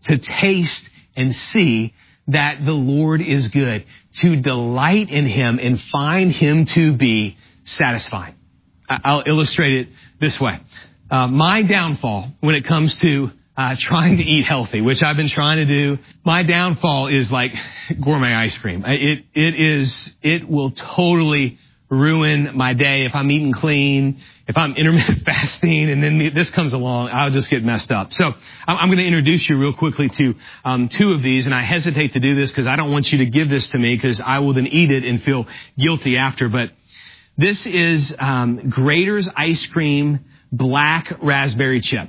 to taste and see that the Lord is good, to delight in him and find him to be satisfying. I'll illustrate it this way. My downfall when it comes to trying to eat healthy, which I've been trying to do, my downfall is like gourmet ice cream. It will totally ruin my day if I'm eating clean, if I'm intermittent fasting, and then this comes along, I'll just get messed up. So I'm going to introduce you real quickly to two of these, and I hesitate to do this because I don't want you to give this to me because I will then eat it and feel guilty after. But this is Graeter's Ice Cream Black Raspberry Chip.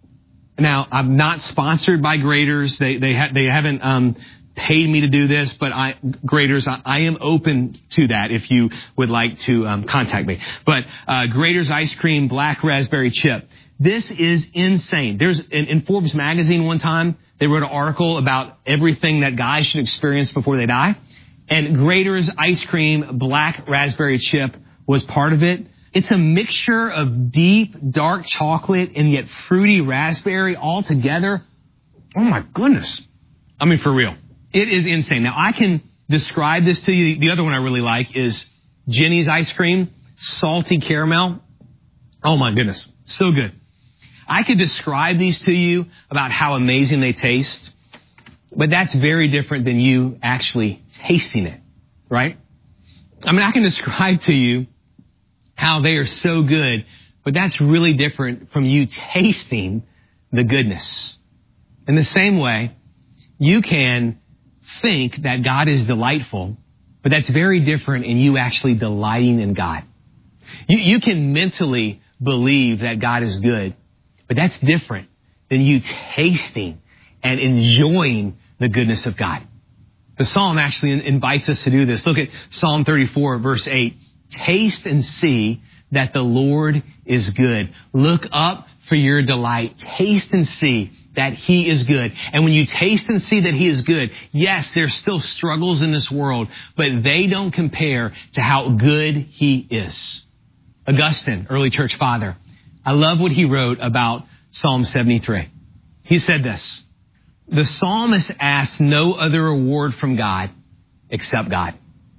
Now, I'm not sponsored by Graeter's. They haven't paid me to do this, but Graeter's, I am open to that if you would like to contact me. But Graeter's Ice Cream Black Raspberry Chip. This is insane. There's in Forbes magazine one time, they wrote an article about everything that guys should experience before they die. And Graeter's Ice Cream Black Raspberry Chip was part of it. It's a mixture of deep, dark chocolate and yet fruity raspberry all together. Oh my goodness. I mean, for real. It is insane. Now, I can describe this to you. The other one I really like is Jenny's Ice Cream, Salty Caramel. Oh my goodness. So good. I could describe these to you about how amazing they taste, but that's very different than you actually tasting it, right? I mean, I can describe to you how they are so good, but that's really different from you tasting the goodness. In the same way, you can think that God is delightful, but that's very different in you actually delighting in God. You can mentally believe that God is good, but that's different than you tasting and enjoying the goodness of God. The Psalm actually invites us to do this. Look at Psalm 34, verse 8. Taste and see that the Lord is good. Look up for your delight. Taste and see that he is good. And when you taste and see that he is good, yes, there's still struggles in this world, but they don't compare to how good he is. Augustine, early church father, I love what he wrote about Psalm 73. He said this: the psalmist asks no other reward from God except God.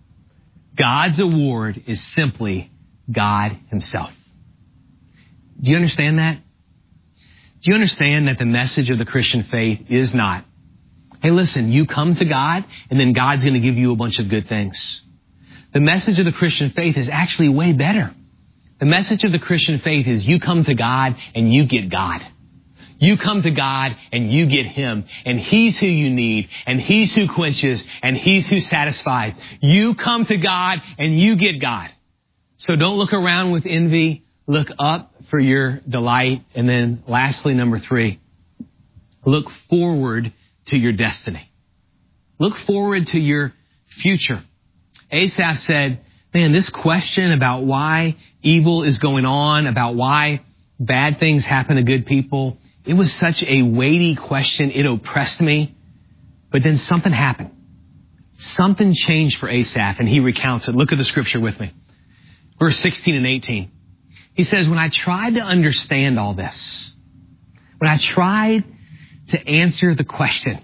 God's award is simply God himself. Do you understand that? Do you understand that the message of the Christian faith is not, hey, listen, you come to God and then God's going to give you a bunch of good things. The message of the Christian faith is actually way better. The message of the Christian faith is you come to God and you get God. You come to God and you get him, and he's who you need, and he's who quenches, and he's who satisfies. You come to God and you get God. So don't look around with envy. Look up for your delight. And then lastly, number 3, look forward to your destiny. Look forward to your future. Asaph said, man, this question about why evil is going on, about why bad things happen to good people, it was such a weighty question. It oppressed me. But then something happened. Something changed for Asaph, and he recounts it. Look at the scripture with me. Verse 16 and 18. He says, when I tried to understand all this, when I tried to answer the question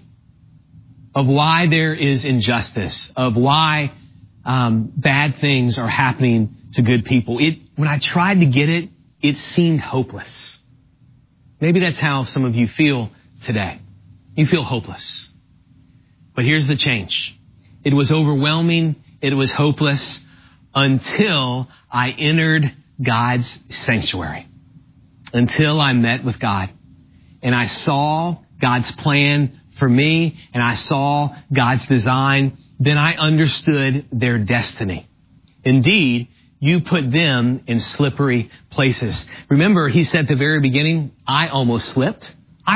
of why there is injustice, of why bad things are happening to good people, when I tried to get it, it seemed hopeless. Maybe that's how some of you feel today. You feel hopeless. But here's the change. It was overwhelming. It was hopeless until I entered God's sanctuary. Until I met with God. And I saw God's plan for me. And I saw God's design. Then I understood their destiny. Indeed, you put them in slippery places. Remember, he said at the very beginning, I almost slipped.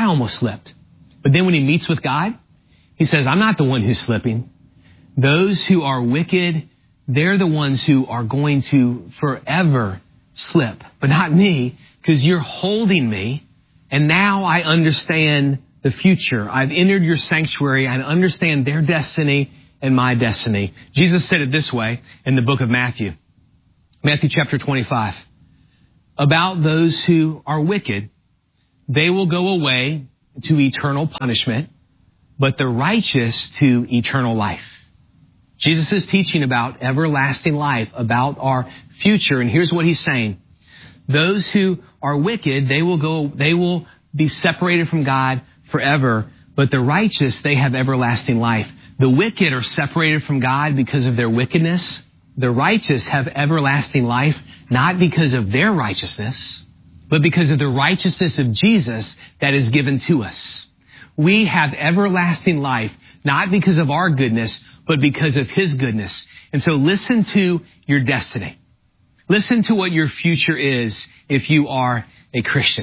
But then when he meets with God, he says, I'm not the one who's slipping. Those who are wicked, they're the ones who are going to forever slip. But not me, because you're holding me. And now I understand the future. I've entered your sanctuary. I understand their destiny and my destiny. Jesus said it this way in the book of Matthew. Matthew chapter 25. About those who are wicked, they will go away to eternal punishment. but the righteous to eternal life. Jesus is teaching about everlasting life, about our future. And here's what he's saying. Those who are wicked, they will be separated from God forever. But the righteous, they have everlasting life. The wicked are separated from God because of their wickedness. The righteous have everlasting life, not because of their righteousness, but because of the righteousness of Jesus that is given to us. We have everlasting life, not because of our goodness, but because of his goodness. And so listen to your destiny. Listen to what your future is if you are a Christian.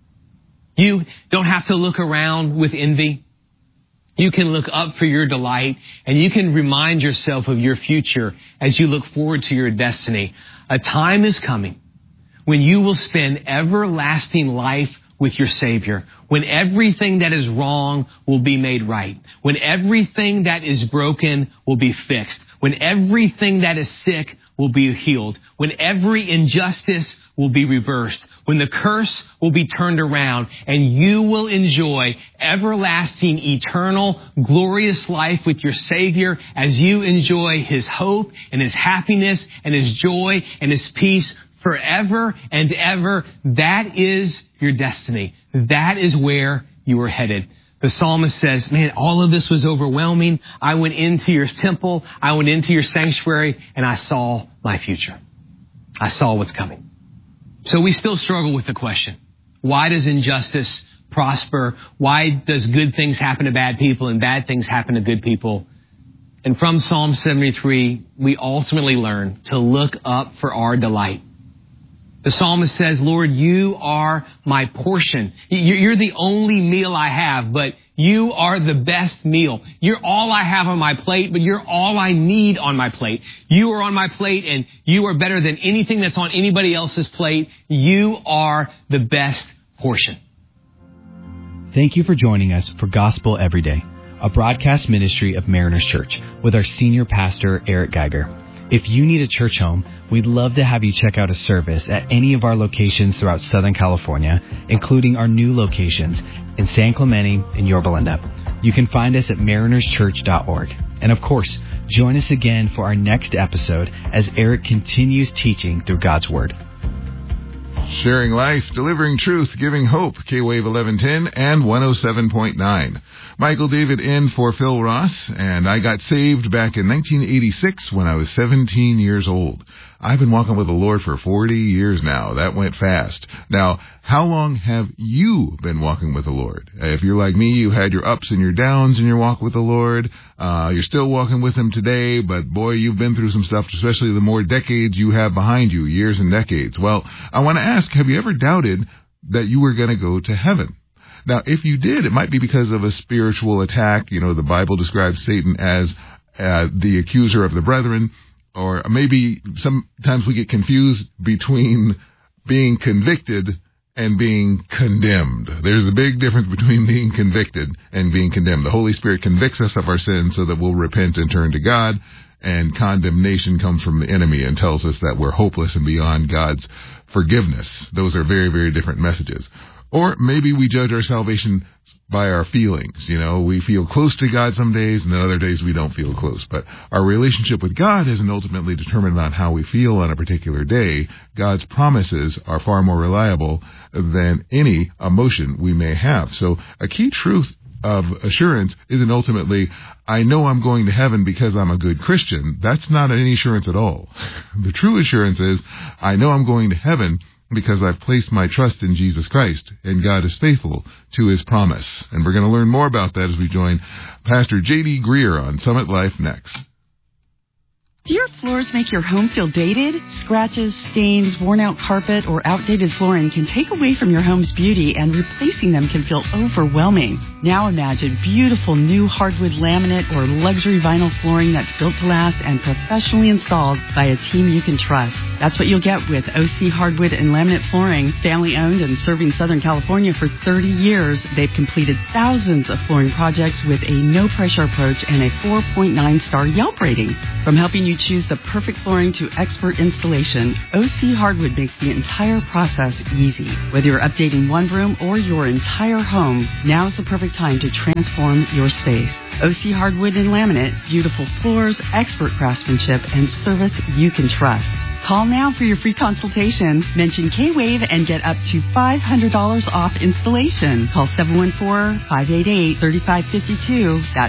You don't have to look around with envy. You can look up for your delight, and you can remind yourself of your future as you look forward to your destiny. A time is coming when you will spend everlasting life with your Savior, when everything that is wrong will be made right, when everything that is broken will be fixed, when everything that is sick will be healed, when every injustice will be reversed, when the curse will be turned around, and you will enjoy everlasting, eternal, glorious life with your Savior as you enjoy his hope and his happiness and his joy and his peace forever and ever. That is your destiny. That is where you are headed. The psalmist says, man, all of this was overwhelming. I went into your temple. I went into your sanctuary, and I saw my future. I saw what's coming. So we still struggle with the question, why does injustice prosper? Why does good things happen to bad people and bad things happen to good people? And from Psalm 73, we ultimately learn to look up for our delight. The psalmist says, Lord, you are my portion. You're the only meal I have, but you are the best meal. You're all I have on my plate, but you're all I need on my plate. You are on my plate, and you are better than anything that's on anybody else's plate. You are the best portion. Thank you for joining us for Gospel Every Day, a broadcast ministry of Mariners Church with our senior pastor, Eric Geiger. If you need a church home, we'd love to have you check out a service at any of our locations throughout Southern California, including our new locations in San Clemente and Yorba Linda. You can find us at marinerschurch.org. And of course, join us again for our next episode as Eric continues teaching through God's Word. Sharing life, delivering truth, giving hope. K-Wave 1110 and 107.9. Michael David in for Phil Ross, and I got saved back in 1986 when I was 17 years old. I've been walking with the Lord for 40 years now. That went fast. Now, how long have you been walking with the Lord? If you're like me, you had your ups and your downs in your walk with the Lord. You're still walking with him today, but boy, you've been through some stuff, especially the more decades you have behind you, years and decades. Well, I want to ask, have you ever doubted that you were going to go to heaven? Now, if you did, it might be because of a spiritual attack. You know, the Bible describes Satan as the accuser of the brethren. Or maybe sometimes we get confused between being convicted and being condemned. There's a big difference between being convicted and being condemned. The Holy Spirit convicts us of our sins so that we'll repent and turn to God, and condemnation comes from the enemy and tells us that we're hopeless and beyond God's forgiveness. Those are very, very different messages. Or maybe we judge our salvation by our feelings. You know, we feel close to God some days, and then other days we don't feel close. But our relationship with God isn't ultimately determined on how we feel on a particular day. God's promises are far more reliable than any emotion we may have. So a key truth of assurance isn't ultimately, I know I'm going to heaven because I'm a good Christian. That's not any assurance at all. The true assurance is, I know I'm going to heaven because I've placed my trust in Jesus Christ, and God is faithful to his promise. And we're going to learn more about that as we join Pastor J.D. Greer on Summit Life next. Do your floors make your home feel dated? Scratches, stains, worn-out carpet, or outdated flooring can take away from your home's beauty, and replacing them can feel overwhelming. Now imagine beautiful new hardwood laminate or luxury vinyl flooring that's built to last and professionally installed by a team you can trust. That's what you'll get with OC Hardwood and Laminate Flooring. Family-owned and serving Southern California for 30 years, they've completed thousands of flooring projects with a no-pressure approach and a 4.9-star Yelp rating. From helping you choose the perfect flooring to expert installation, OC Hardwood makes the entire process easy. Whether you're updating one room or your entire home, now's the perfect perfect time to transform your space. OC Hardwood and Laminate, beautiful floors, expert craftsmanship, and service you can trust. Call now for your free consultation. Mention K-Wave and get up to $500 off installation. Call 714-588-3552. That's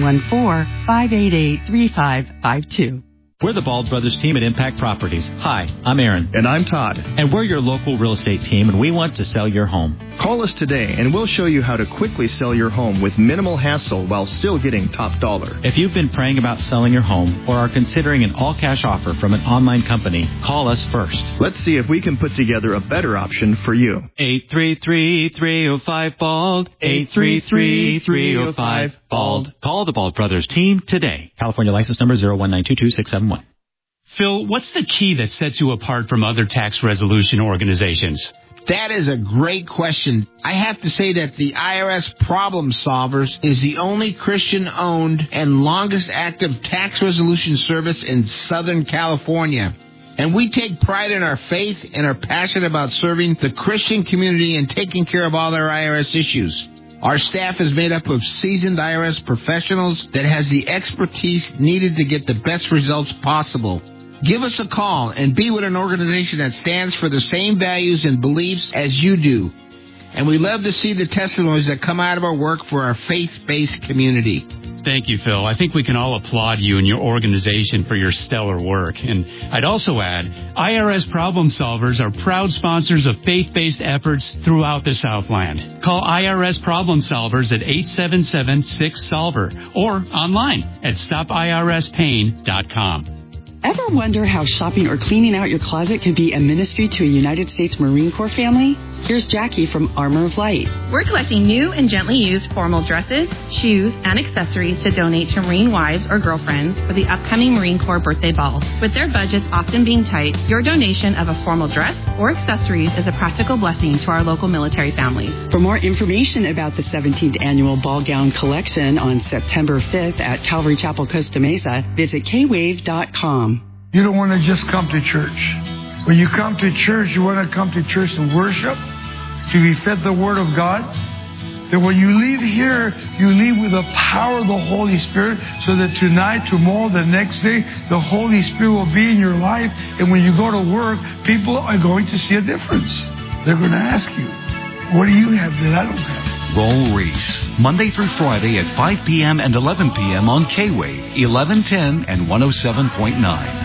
714-588-3552. We're the Bald Brothers team at Impact Properties. Hi, I'm Aaron. And I'm Todd. And we're your local real estate team, and we want to sell your home. Call us today, and we'll show you how to quickly sell your home with minimal hassle while still getting top dollar. If you've been praying about selling your home or are considering an all-cash offer from an online company, call us first. Let's see if we can put together a better option for you. 833-305-BALD. 833-305-BALD. Call the Bald Brothers team today. California license number 01922-671. Phil, what's the key that sets you apart from other tax resolution organizations? That is a great question. I have to say that the IRS Problem Solvers is the only Christian-owned and longest active tax resolution service in Southern California. And we take pride in our faith and are passionate about serving the Christian community and taking care of all their IRS issues. Our staff is made up of seasoned IRS professionals that has the expertise needed to get the best results possible. Give us a call and be with an organization that stands for the same values and beliefs as you do. And we love to see the testimonies that come out of our work for our faith-based community. Thank you, Phil. I think we can all applaud you and your organization for your stellar work. And I'd also add, IRS Problem Solvers are proud sponsors of faith-based efforts throughout the Southland. Call IRS Problem Solvers at 877-6-SOLVER or online at stopirspain.com. Ever wonder how shopping or cleaning out your closet can be a ministry to a United States Marine Corps family? Here's Jackie from Armor of Light. We're collecting new and gently used formal dresses, shoes, and accessories to donate to Marine wives or girlfriends for the upcoming Marine Corps birthday balls. With their budgets often being tight, your donation of a formal dress or accessories is a practical blessing to our local military families. For more information about the 17th Annual Ball Gown Collection on September 5th at Calvary Chapel, Costa Mesa, visit kwave.com. You don't want to just come to church. When you come to church, you want to come to church to worship, to be fed the Word of God. That when you leave here, you leave with the power of the Holy Spirit, so that tonight, tomorrow, the next day, the Holy Spirit will be in your life. And when you go to work, people are going to see a difference. They're going to ask you, what do you have that I don't have? Roll Reese, Monday through Friday at 5 p.m. and 11 p.m. on K-Wave, 1110 and 107.9.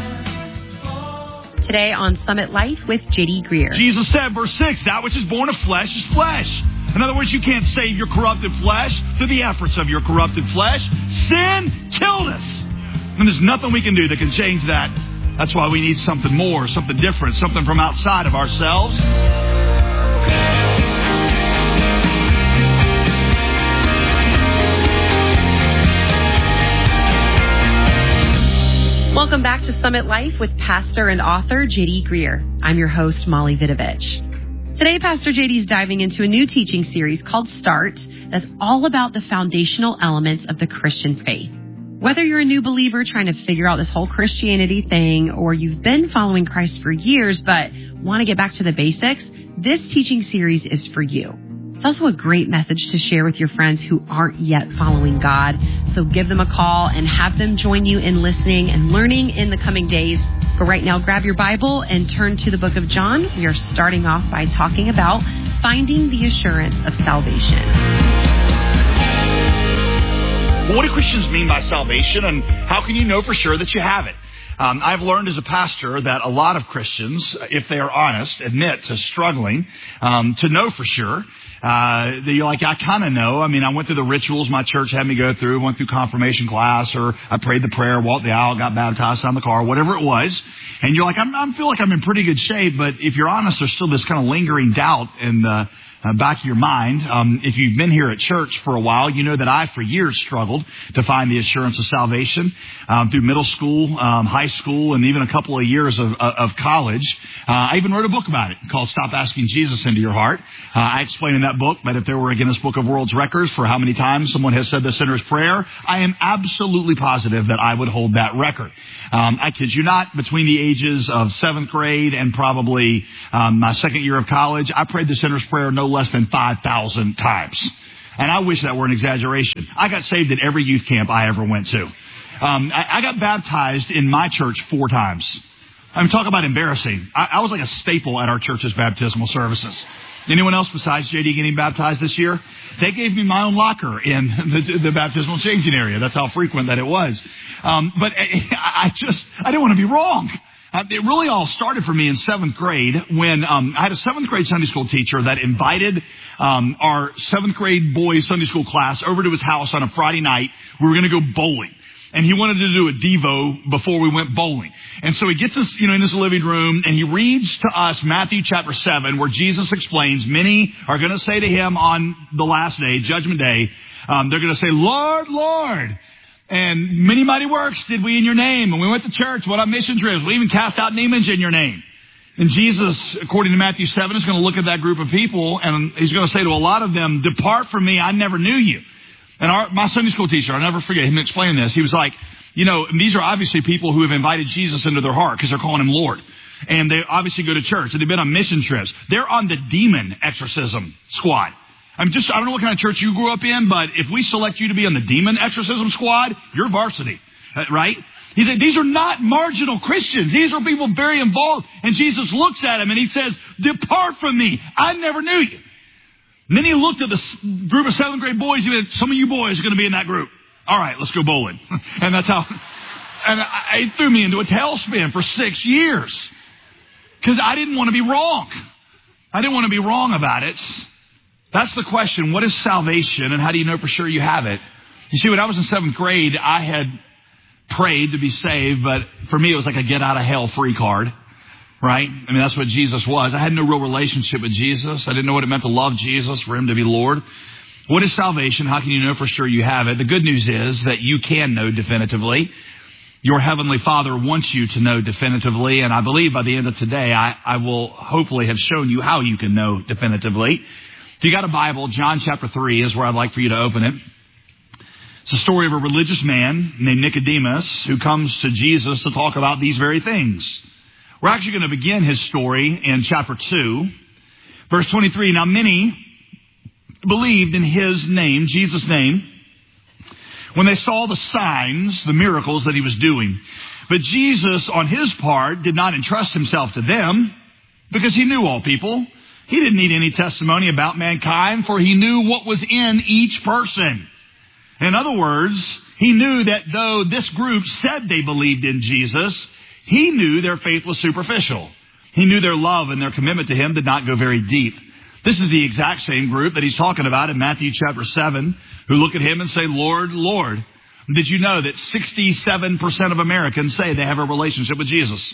Today on Summit Life with J.D. Greer. Jesus said, verse 6, that which is born of flesh is flesh. In other words, you can't save your corrupted flesh through the efforts of your corrupted flesh. Sin killed us. And there's nothing we can do that can change that. That's why we need something more, something different, something from outside of ourselves. Welcome back to Summit Life with Pastor and author J.D. Greer. I'm your host, Molly Vidovich. Today, Pastor J.D. is diving into a new teaching series called Start that's all about the foundational elements of the Christian faith. Whether you're a new believer trying to figure out this whole Christianity thing, or you've been following Christ for years but want to get back to the basics, this teaching series is for you. It's also a great message to share with your friends who aren't yet following God. So give them a call and have them join you in listening and learning in the coming days. But right now, grab your Bible and turn to the book of John. We are starting off by talking about finding the assurance of salvation. Well, what do Christians mean by salvation, and how can you know for sure that you have it? I've learned as a pastor that a lot of Christians, if they are honest, admit to struggling to know for sure. You're like, I kind of know. I mean, I went through the rituals my church had me go through, went through confirmation class, or I prayed the prayer, walked the aisle, got baptized on the car, whatever it was. And you're like, I feel like I'm in pretty good shape. But if you're honest, there's still this kind of lingering doubt in the back of your mind. If you've been here at church for a while, you know that I, for years, struggled to find the assurance of salvation through middle school, high school, and even a couple of years of college. I even wrote a book about it called Stop Asking Jesus Into Your Heart. I explain in that book that if there were a Guinness Book of World Records for how many times someone has said the sinner's prayer, I am absolutely positive that I would hold that record. I kid you not, between the ages of 7th grade and probably my second year of college, I prayed the sinner's prayer no less than 5,000 times. And I wish that were an exaggeration. I got saved at every youth camp I ever went to. I got baptized in my church 4 times. I mean, talk about embarrassing. I was like a staple at our church's baptismal services. Anyone else besides JD getting baptized this year? They gave me my own locker in the baptismal changing area. That's how frequent that it was. But I didn't want to be wrong. It really all started for me in 7th grade when I had a 7th grade Sunday school teacher that invited our 7th grade boys Sunday school class over to his house on a Friday night. We were going to go bowling. And he wanted to do a Devo before we went bowling. And so he gets us, in his living room, and he reads to us Matthew chapter 7, where Jesus explains, many are going to say to him on the last day, Judgment Day, they're going to say, Lord, Lord, and many mighty works did we in your name. And we went to church, went on mission trips. We even cast out demons in your name. And Jesus, according to Matthew 7, is going to look at that group of people, and he's going to say to a lot of them, depart from me, I never knew you. And my Sunday school teacher, I'll never forget him explaining this. He was like, these are obviously people who have invited Jesus into their heart because they're calling him Lord. And they obviously go to church and they've been on mission trips. They're on the demon exorcism squad. I don't know what kind of church you grew up in, but if we select you to be on the demon exorcism squad, you're varsity, right? He said, these are not marginal Christians. These are people very involved. And Jesus looks at him and he says, depart from me. I never knew you. And then he looked at the group of 7th grade boys. He said, some of you boys are going to be in that group. All right, let's go bowling. And that's how, and it threw me into a tailspin for 6 years. Because I didn't want to be wrong. I didn't want to be wrong about it. That's the question. What is salvation and how do you know for sure you have it? You see, when I was in 7th grade, I had prayed to be saved, but for me it was like a get out of hell free card. Right? I mean, that's what Jesus was. I had no real relationship with Jesus. I didn't know what it meant to love Jesus, for him to be Lord. What is salvation? How can you know for sure you have it? The good news is that you can know definitively. Your Heavenly Father wants you to know definitively. And I believe by the end of today, I will hopefully have shown you how you can know definitively. If you got a Bible, John chapter 3 is where I'd like for you to open it. It's the story of a religious man named Nicodemus who comes to Jesus to talk about these very things. We're actually going to begin his story in chapter 2, verse 23. Now many believed in his name, Jesus' name, when they saw the signs, the miracles that he was doing. But Jesus, on his part, did not entrust himself to them because he knew all people. He didn't need any testimony about mankind, for he knew what was in each person. In other words, he knew that though this group said they believed in Jesus, he knew their faith was superficial. He knew their love and their commitment to him did not go very deep. This is the exact same group that he's talking about in Matthew chapter 7, who look at him and say, Lord, Lord. Did you know that 67% of Americans say they have a relationship with Jesus?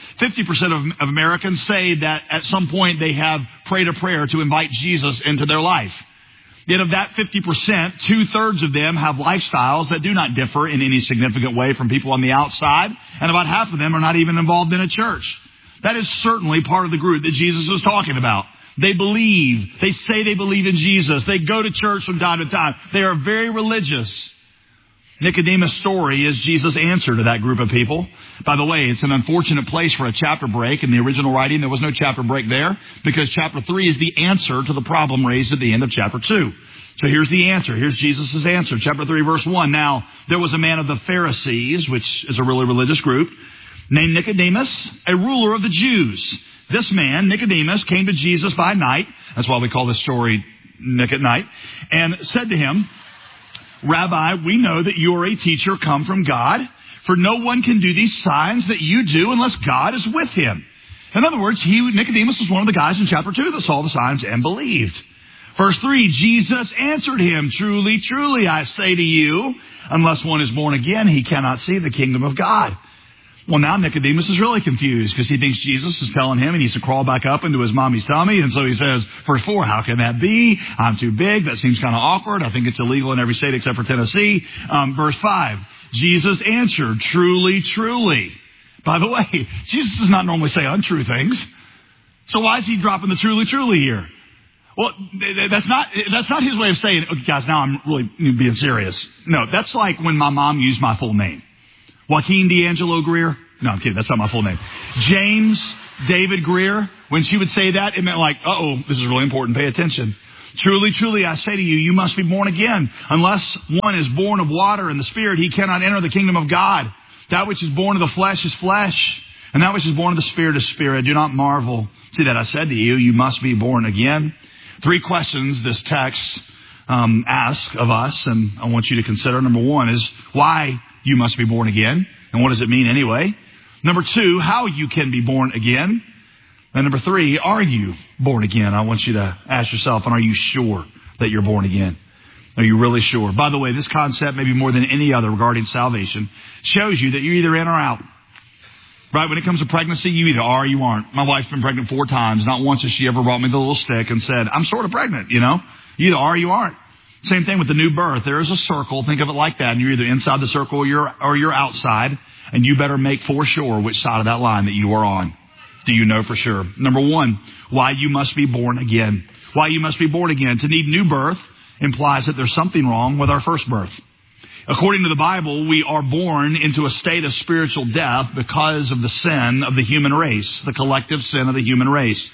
50% of Americans say that at some point they have prayed a prayer to invite Jesus into their life. Yet of that 50%, 2/3 of them have lifestyles that do not differ in any significant way from people on the outside, and about half of them are not even involved in a church. That is certainly part of the group that Jesus is talking about. They believe. They say they believe in Jesus. They go to church from time to time. They are very religious. Nicodemus' story is Jesus' answer to that group of people. By the way, it's an unfortunate place for a chapter break. In the original writing, there was no chapter break there because chapter 3 is the answer to the problem raised at the end of chapter 2. So here's the answer. Here's Jesus' answer. Chapter 3, verse 1. Now, there was a man of the Pharisees, which is a really religious group, named Nicodemus, a ruler of the Jews. This man, Nicodemus, came to Jesus by night. That's why we call this story Nick at Night. And said to him, Rabbi, we know that you are a teacher come from God, for no one can do these signs that you do unless God is with him. In other words, Nicodemus was one of the guys in chapter 2 that saw the signs and believed. Verse 3, Jesus answered him, truly, truly, I say to you, unless one is born again, he cannot see the kingdom of God. Well, now Nicodemus is really confused because he thinks Jesus is telling him he needs to crawl back up into his mommy's tummy. And so he says, verse 4, how can that be? I'm too big. That seems kind of awkward. I think it's illegal in every state except for Tennessee. Verse 5, Jesus answered, truly, truly. By the way, Jesus does not normally say untrue things. So why is he dropping the truly, truly here? Well, that's not his way of saying, okay, guys, now I'm really being serious. No, that's like when my mom used my full name. Joaquin D'Angelo Greer. No, I'm kidding. That's not my full name. James David Greer. When she would say that, it meant like, this is really important. Pay attention. Truly, truly, I say to you, you must be born again. Unless one is born of water and the Spirit, he cannot enter the kingdom of God. That which is born of the flesh is flesh, and that which is born of the Spirit is spirit. Do not marvel. See that I said to you, you must be born again. 3 questions this text asks of us, and I want you to consider. Number 1 is why you must be born again, and what does it mean anyway? Number 2, how you can be born again. And number 3, are you born again? I want you to ask yourself, and are you sure that you're born again? Are you really sure? By the way, this concept, maybe more than any other regarding salvation, shows you that you're either in or out. Right? When it comes to pregnancy, you either are or you aren't. My wife's been pregnant 4 times. Not once has she ever brought me the little stick and said, I'm sort of pregnant, You either are or you aren't. Same thing with the new birth. There is a circle. Think of it like that. And you're either inside the circle or you're outside. And you better make for sure which side of that line that you are on. Do you know for sure? Number 1, why you must be born again. Why you must be born again. To need new birth implies that there's something wrong with our first birth. According to the Bible, we are born into a state of spiritual death because of the sin of the human race, the collective sin of the human race.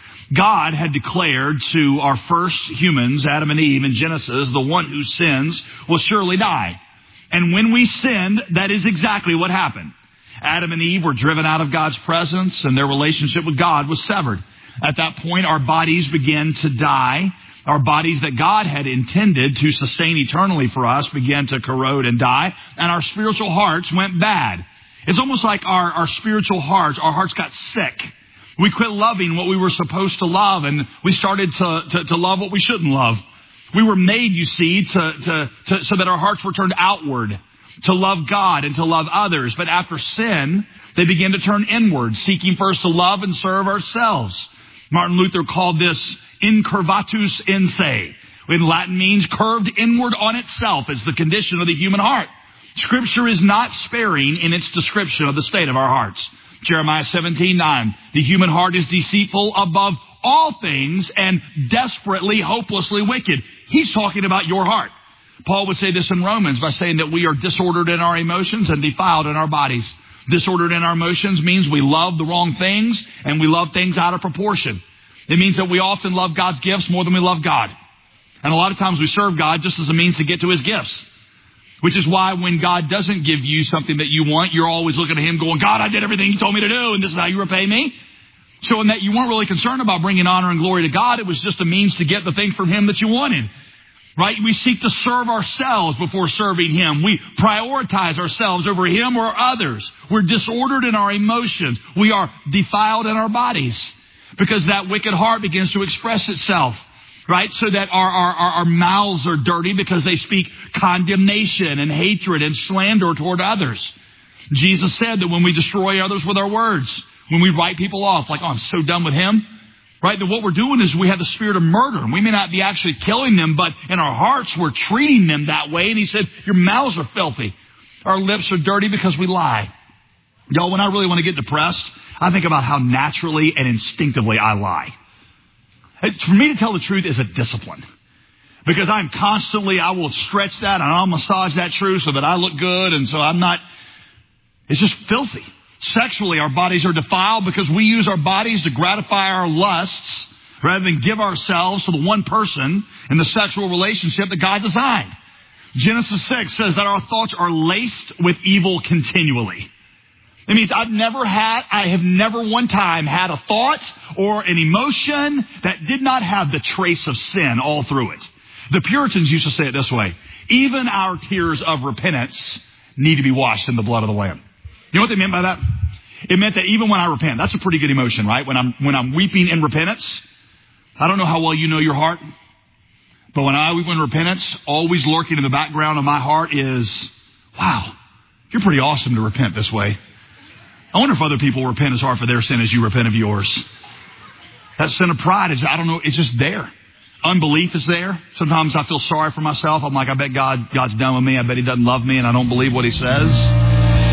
God had declared to our first humans, Adam and Eve, in Genesis, the one who sins will surely die. And when we sinned, that is exactly what happened. Adam and Eve were driven out of God's presence, and their relationship with God was severed. At that point, our bodies began to die. Our bodies that God had intended to sustain eternally for us began to corrode and die, and our spiritual hearts went bad. It's almost like our spiritual hearts, our hearts got sick. We quit loving what we were supposed to love, and we started to love what we shouldn't love. We were made, you see, so that our hearts were turned outward, to love God and to love others. But after sin, they began to turn inward, seeking first to love and serve ourselves. Martin Luther called this incurvatus in se. In Latin means curved inward on itself as the condition of the human heart. Scripture is not sparing in its description of the state of our hearts. Jeremiah 17:9, the human heart is deceitful above all things and desperately, hopelessly wicked. He's talking about your heart. Paul would say this in Romans by saying that we are disordered in our emotions and defiled in our bodies. Disordered in our emotions means we love the wrong things and we love things out of proportion. It means that we often love God's gifts more than we love God. And a lot of times we serve God just as a means to get to His gifts. Which is why when God doesn't give you something that you want, you're always looking at Him going, God, I did everything You told me to do, and this is how you repay me. So in that you weren't really concerned about bringing honor and glory to God. It was just a means to get the thing from Him that you wanted. Right? We seek to serve ourselves before serving Him. We prioritize ourselves over Him or others. We're disordered in our emotions. We are defiled in our bodies because that wicked heart begins to express itself. Right? So that our mouths are dirty because they speak condemnation and hatred and slander toward others. Jesus said that when we destroy others with our words, when we write people off, like, oh, I'm so done with him. Right? That what we're doing is we have the spirit of murder. And we may not be actually killing them, but in our hearts we're treating them that way. And He said, your mouths are filthy. Our lips are dirty because we lie. Y'all, when I really want to get depressed, I think about how naturally and instinctively I lie. For me to tell the truth is a discipline. Because I will stretch that and I'll massage that truth so that I look good. And so it's just filthy. Sexually, our bodies are defiled because we use our bodies to gratify our lusts rather than give ourselves to the one person in the sexual relationship that God designed. Genesis 6 says that our thoughts are laced with evil continually. It means I have never one time had a thought or an emotion that did not have the trace of sin all through it. The Puritans used to say it this way: even our tears of repentance need to be washed in the blood of the Lamb. You know what they meant by that? It meant that even when I repent, that's a pretty good emotion, right? When I'm weeping in repentance, I don't know how well you know your heart, but when I weep in repentance, always lurking in the background of my heart is, wow, you're pretty awesome to repent this way. I wonder if other people repent as hard for their sin as you repent of yours. That sin of pride is, I don't know, it's just there. Unbelief is there. Sometimes I feel sorry for myself. I'm like, I bet God's done with me. I bet He doesn't love me and I don't believe what He says.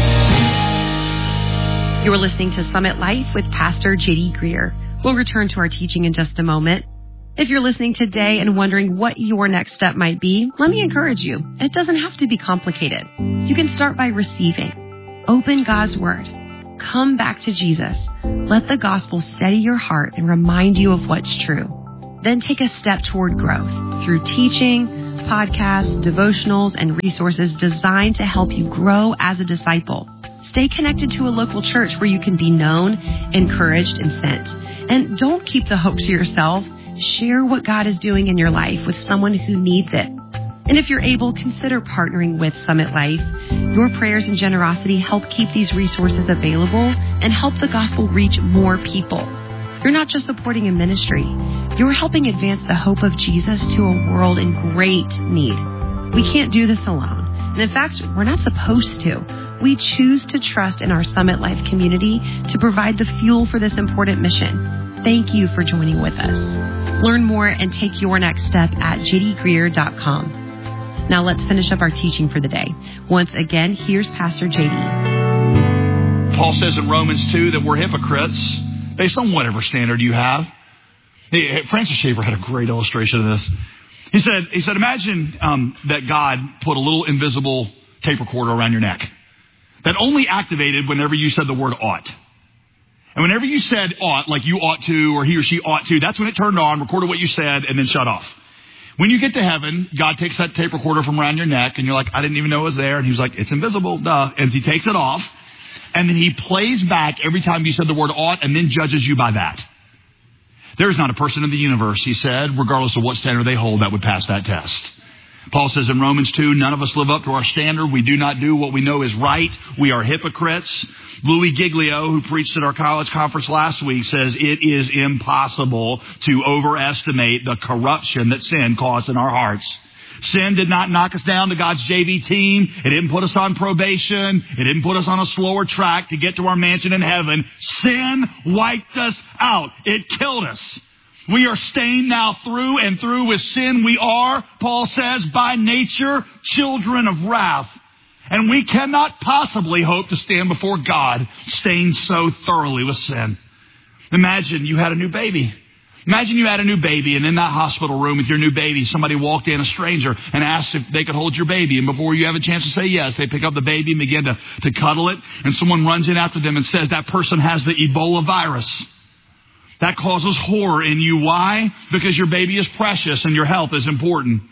You are listening to Summit Life with Pastor J.D. Greer. We'll return to our teaching in just a moment. If you're listening today and wondering what your next step might be, let me encourage you. It doesn't have to be complicated. You can start by receiving. Open God's Word. Come back to Jesus. Let the gospel steady your heart and remind you of what's true. Then take a step toward growth through teaching, podcasts, devotionals, and resources designed to help you grow as a disciple. Stay connected to a local church where you can be known, encouraged, and sent. And don't keep the hope to yourself. Share what God is doing in your life with someone who needs it. And if you're able, consider partnering with Summit Life. Your prayers and generosity help keep these resources available and help the gospel reach more people. You're not just supporting a ministry. You're helping advance the hope of Jesus to a world in great need. We can't do this alone. And in fact, we're not supposed to. We choose to trust in our Summit Life community to provide the fuel for this important mission. Thank you for joining with us. Learn more and take your next step at jdgreer.com. Now let's finish up our teaching for the day. Once again, here's Pastor JD. Paul says in Romans 2 that we're hypocrites based on whatever standard you have. Francis Schaeffer had a great illustration of this. He said, imagine that God put a little invisible tape recorder around your neck that only activated whenever you said the word ought. And whenever you said ought, like you ought to or he or she ought to, that's when it turned on, recorded what you said, and then shut off. When you get to heaven, God takes that tape recorder from around your neck, and you're like, I didn't even know it was there. And he was like, it's invisible, duh. And he takes it off, and then he plays back every time you said the word ought, and then judges you by that. There is not a person in the universe, he said, regardless of what standard they hold, that would pass that test. Paul says in Romans 2, none of us live up to our standard. We do not do what we know is right. We are hypocrites. Louis Giglio, who preached at our college conference last week, says it is impossible to overestimate the corruption that sin caused in our hearts. Sin did not knock us down to God's JV team. It didn't put us on probation. It didn't put us on a slower track to get to our mansion in heaven. Sin wiped us out. It killed us. We are stained now through and through with sin. We are, Paul says, by nature, children of wrath. And we cannot possibly hope to stand before God stained so thoroughly with sin. Imagine you had a new baby. Imagine you had a new baby, and in that hospital room with your new baby, somebody walked in, a stranger, and asked if they could hold your baby. And before you have a chance to say yes, they pick up the baby and begin to cuddle it. And someone runs in after them and says, that person has the Ebola virus. That causes horror in you. Why? Because your baby is precious and your health is important.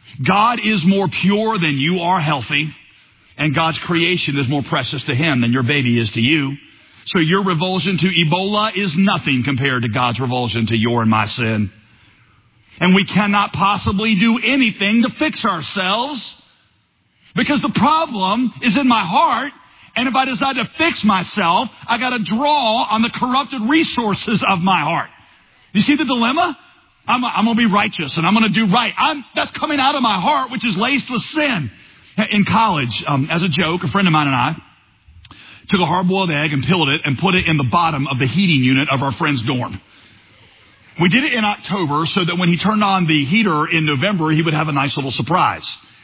God is more pure than you are healthy, and God's creation is more precious to him than your baby is to you. So your revulsion to Ebola is nothing compared to God's revulsion to your and my sin. And we cannot possibly do anything to fix ourselves because the problem is in my heart. And if I decide to fix myself, I got to draw on the corrupted resources of my heart. You see the dilemma? I'm going to be righteous and I'm going to do right. That's coming out of my heart, which is laced with sin. In college, as a joke, a friend of mine and I took a hard-boiled egg and peeled it and put it in the bottom of the heating unit of our friend's dorm. We did it in October so that when he turned on the heater in November, he would have a nice little surprise.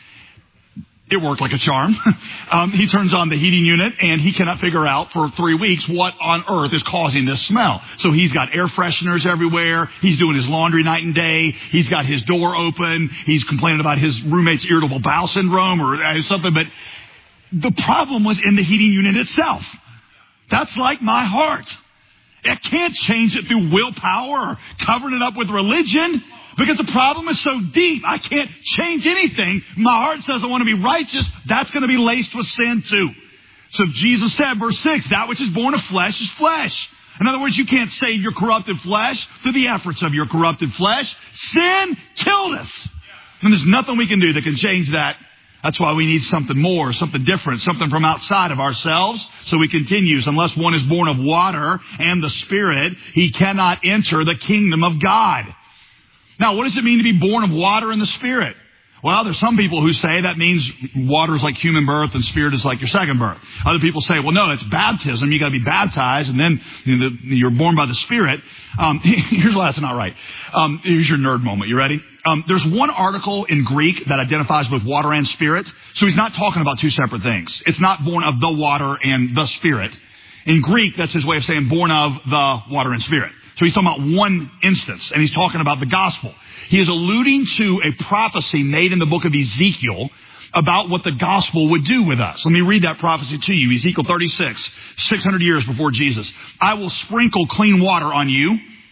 It worked like a charm. He turns on the heating unit and he cannot figure out for 3 weeks what on earth is causing this smell. So he's got air fresheners everywhere. He's doing his laundry night and day. He's got his door open. He's complaining about his roommate's irritable bowel syndrome or something. But the problem was in the heating unit itself. That's like my heart. I can't change it through willpower or covering it up with religion. Because the problem is so deep, I can't change anything. My heart says I want to be righteous. That's going to be laced with sin too. So Jesus said, verse 6, that which is born of flesh is flesh. In other words, you can't save your corrupted flesh through the efforts of your corrupted flesh. Sin killed us. And there's nothing we can do that can change that. That's why we need something more, something different, something from outside of ourselves. So he continues, unless one is born of water and the Spirit, he cannot enter the kingdom of God. Now, what does it mean to be born of water and the Spirit? Well, there's some people who say that means water is like human birth and Spirit is like your second birth. Other people say, well, no, it's baptism. You got to be baptized and then you're born by the Spirit. Here's why that's not right. Here's your nerd moment. You ready? There's one article in Greek that identifies with water and Spirit. So he's not talking about two separate things. It's not born of the water and the Spirit. In Greek, that's his way of saying born of the water and Spirit. So he's talking about one instance, and he's talking about the gospel. He is alluding to a prophecy made in the book of Ezekiel about what the gospel would do with us. Let me read that prophecy to you. Ezekiel 36, 600 years before Jesus. I will sprinkle clean water on you,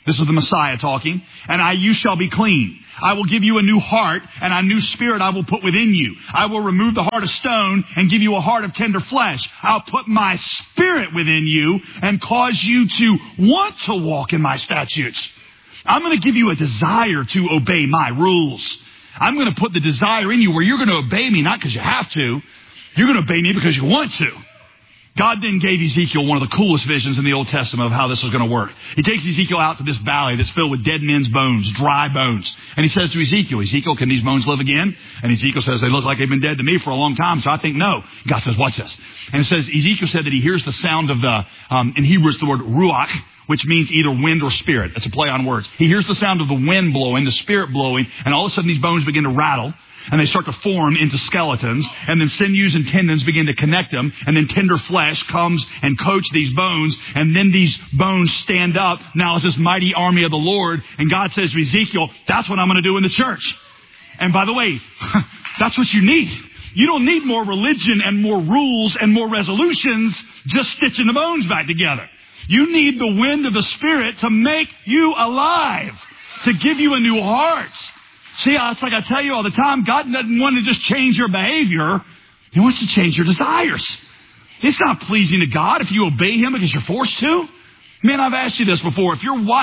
This is the Messiah talking. And you shall be clean. I will give you a new heart, and a new spirit I will put within you. I will remove the heart of stone and give you a heart of tender flesh. I'll put my spirit within you and cause you to want to walk in my statutes. I'm going to give you a desire to obey my rules. I'm going to put the desire in you where you're going to obey me, not because you have to. You're going to obey me because you want to. God then gave Ezekiel one of the coolest visions in the Old Testament of how this was going to work. He takes Ezekiel out to this valley that's filled with dead men's bones, dry bones. And he says to Ezekiel, can these bones live again? And Ezekiel says, they look like they've been dead to me for a long time, so I think no. God says, watch this. And it says, Ezekiel said that he hears the sound of in Hebrew it's the word ruach, which means either wind or spirit. That's a play on words. He hears the sound of the wind blowing, the spirit blowing, and all of a sudden these bones begin to rattle. And they start to form into skeletons, and then sinews and tendons begin to connect them, and then tender flesh comes and coats these bones, and then these bones stand up. Now it's this mighty army of the Lord, and God says to Ezekiel, that's what I'm going to do in the church. And by the way, that's what you need. You don't need more religion and more rules and more resolutions just stitching the bones back together. You need the wind of the Spirit to make you alive, to give you a new heart. See, it's like I tell you all the time, God doesn't want to just change your behavior. He wants to change your desires. It's not pleasing to God if you obey Him because you're forced to. Man, I've asked you this before. If your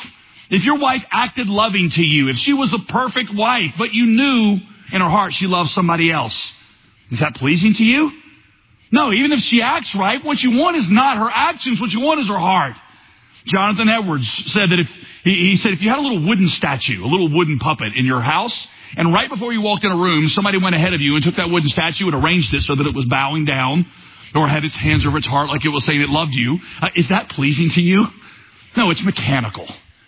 wife acted loving to you, if she was the perfect wife, but you knew in her heart she loved somebody else, is that pleasing to you? No, even if she acts right, what you want is not her actions. What you want is her heart. Jonathan Edwards said that if you had a little wooden statue, a little wooden puppet in your house, and right before you walked in a room, somebody went ahead of you and took that wooden statue and arranged it so that it was bowing down or had its hands over its heart like it was saying it loved you, is that pleasing to you? No, it's mechanical.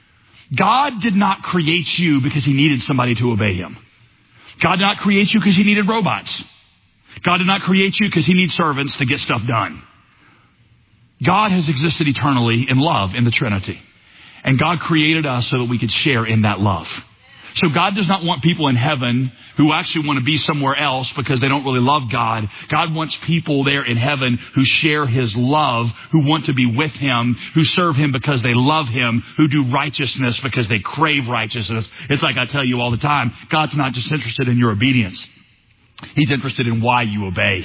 God did not create you because He needed somebody to obey Him. God did not create you because He needed robots. God did not create you because He needs servants to get stuff done. God has existed eternally in love in the Trinity. And God created us so that we could share in that love. So God does not want people in heaven who actually want to be somewhere else because they don't really love God. God wants people there in heaven who share His love, who want to be with Him, who serve Him because they love Him, who do righteousness because they crave righteousness. It's like I tell you all the time, God's not just interested in your obedience. He's interested in why you obey.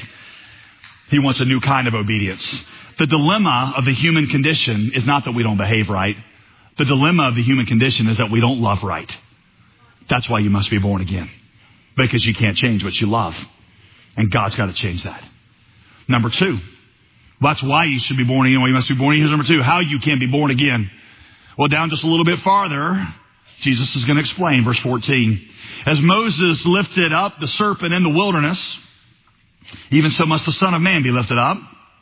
He wants a new kind of obedience. The dilemma of the human condition is not that we don't behave right. The dilemma of the human condition is that we don't love right. That's why you must be born again. Because you can't change what you love. And God's got to change that. Number two. That's why you should be born again. Well, you must be born again. Here's number two. How you can be born again. Well, down just a little bit farther, Jesus is going to explain. Verse 14. As Moses lifted up the serpent in the wilderness, even so must the Son of Man be lifted up,